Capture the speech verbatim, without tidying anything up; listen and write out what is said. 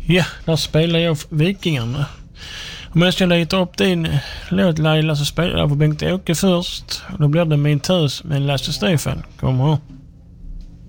Ja, där spelar jag Vikingarna. Om jag ska leta upp din låt Laila så spelar jag på Bengt Åke först. Då blir det Min tös med Lasse Stefan. Kommer ihåg.